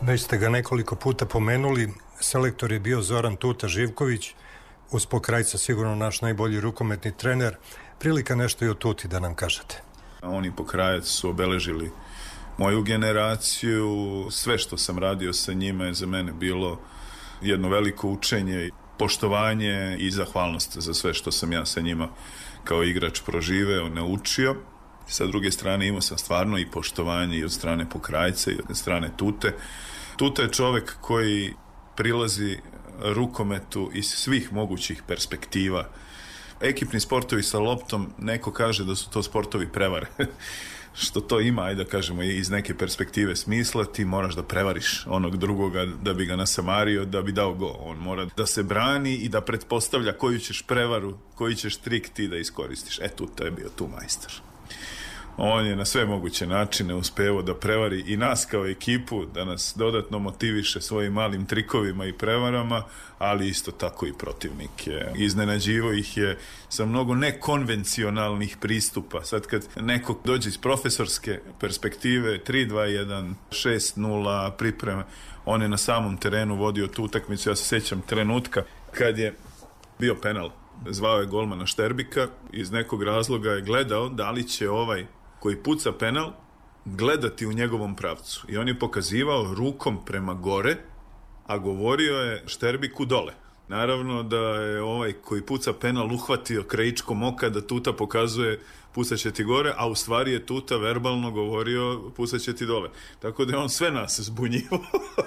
Već ste ga nekoliko puta pomenuli, selektor je bio Zoran Tuta Živković, uz Pokrajca sigurno naš najbolji rukometni trener. Prilika nešto i o Tuti da nam kažete. Oni Pokrajac su obeležili moju generaciju, sve što sam radio sa njima je za mene bilo jedno veliko učenje, poštovanje i zahvalnost za sve što sam ja sa njima kao igrač proživeo, naučio. Sa druge strane imao sam stvarno i poštovanje i od strane Pokrajca i od strane Tute. Tuta je čovek koji prilazi rukometu iz svih mogućih perspektiva. Ekipni sportovi sa loptom, neko kaže da su to sportovi prevare. Što to ima, ajde da kažemo, iz neke perspektive smisla, ti moraš da prevariš onog drugoga da bi ga nasamario, da bi dao gol. On mora da se brani i da pretpostavlja koju ćeš prevaru, koji ćeš trik ti da iskoristiš. Tuta je bio tu majstor. On je na sve moguće načine uspevao da prevari i nas kao ekipu, da nas dodatno motiviše svojim malim trikovima i prevarama, ali isto tako i protivnike. Iznenađivo ih je sa mnogo nekonvencionalnih pristupa. Sad kad neko dođe iz profesorske perspektive, 3-2-1, 6-0 pripreme, on je na samom terenu vodio tu utakmicu. Ja se sjećam trenutka kad je bio penal. Zvao je golmana Šterbika, iz nekog razloga je gledao da li će ovaj koji puca penal gledati u njegovom pravcu. I on je pokazivao rukom prema gore, a govorio je Šterbiku dole. Naravno da je ovaj koji puca penal uhvatio krajičkom oka da Tuta pokazuje pucat će ti gore, a u stvari je Tuta verbalno govorio pucat će ti dole. Tako da je on sve nas zbunjivo.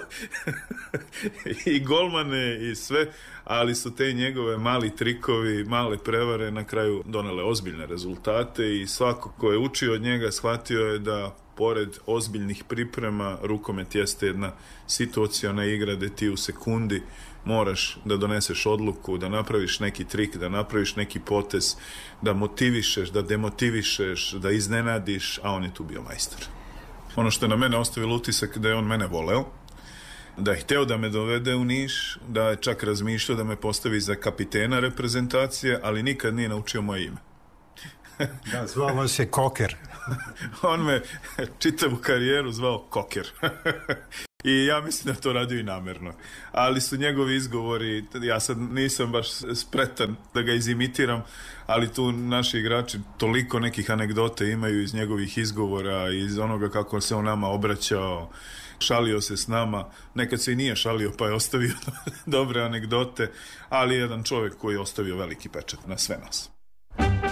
I golmane i sve, ali su te njegove mali trikovi, male prevare na kraju donele ozbiljne rezultate i svako ko je učio od njega shvatio je da pored ozbiljnih priprema rukomet jeste jedna situaciona igra gde ti u sekundi moraš da doneseš odluku, da napraviš neki trik, da napraviš neki potez, da motivišeš, da demotivišeš, da iznenadiš, a on je tu bio majstor. Ono što je na mene ostavilo utisak da je on mene voleo, da je hteo da me dovede u Niš, da je čak razmišljao da me postavi za kapitena reprezentacije, ali nikad nije naučio moje ime. Da, zvao vas je Koker. On me čitavu karijeru zvao Koker. I ja mislim da to radio i namerno. Ali su njegovi izgovori, ja sad nisam baš spretan da ga izimitiram, ali tu naši igrači toliko nekih anegdote imaju iz njegovih izgovora, iz onoga kako se on nama obraćao, šalio se s nama, nekad se i nije šalio pa je ostavio dobre anegdote, ali jedan čovjek koji je ostavio veliki pečat na sve nas.